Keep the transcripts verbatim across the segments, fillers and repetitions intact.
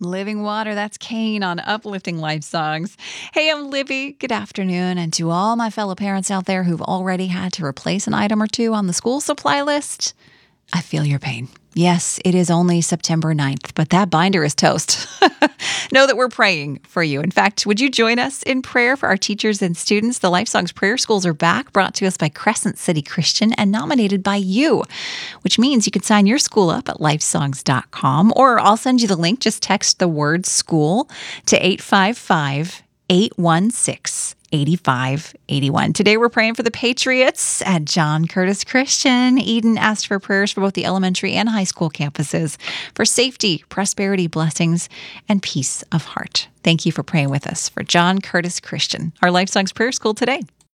Living Water, that's Kane on Uplifting Life Songs. Hey, I'm Libby. Good afternoon. And to all my fellow parents out there who've already had to replace an item or two on the school supply list, I feel your pain. Yes, it is only September ninth, but that binder is toast. Know that we're praying for you. In fact, would you join us in prayer for our teachers and students? The Life Songs Prayer Schools are back, brought to us by Crescent City Christian and nominated by you, which means you can sign your school up at life songs dot com, or I'll send you the link. Just text the word school to eight five five, eight one six, eight five eight one. Today we're praying for the Patriots at John Curtis Christian. Eden asked for prayers for both the elementary and high school campuses for safety, prosperity, blessings, and peace of heart. Thank you for praying with us for John Curtis Christian, our Life Songs Prayer School today.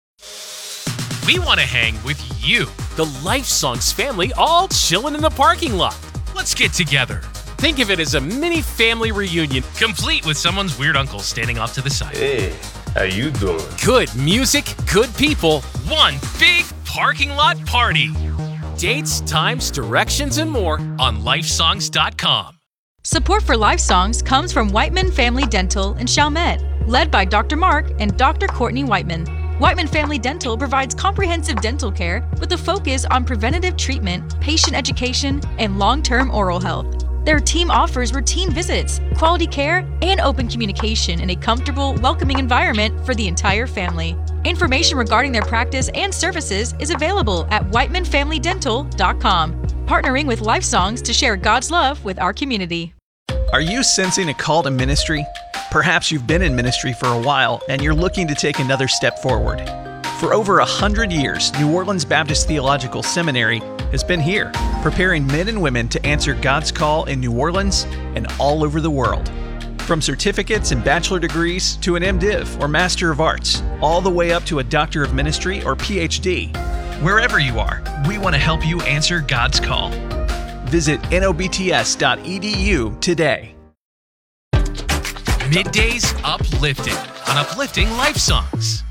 We want to hang with you, the Life Songs family, all chilling in the parking lot. Let's get together. Think of it as a mini family reunion, complete with someone's weird uncle standing off to the side. Hey, how you doing? Good music, good people, one big parking lot party. Dates, times, directions, and more on life songs dot com. Support for Life Songs comes from Whiteman Family Dental in Chalmette, led by Doctor Mark and Doctor Courtney Whiteman. Whiteman Family Dental provides comprehensive dental care with a focus on preventative treatment, patient education, and long-term oral health. Their team offers routine visits, quality care, and open communication in a comfortable, welcoming environment for the entire family. Information regarding their practice and services is available at whiteman family dental dot com, partnering with Life Songs to share God's love with our community. Are you sensing a call to ministry? Perhaps you've been in ministry for a while and you're looking to take another step forward. For over a hundred years, New Orleans Baptist Theological Seminary has been here, preparing men and women to answer God's call in New Orleans and all over the world. From certificates and bachelor degrees to an MDiv or Master of Arts, all the way up to a Doctor of Ministry or P H D. Wherever you are, we want to help you answer God's call. Visit N O B T S dot E D U today. Middays Uplifted on Uplifting Life Songs.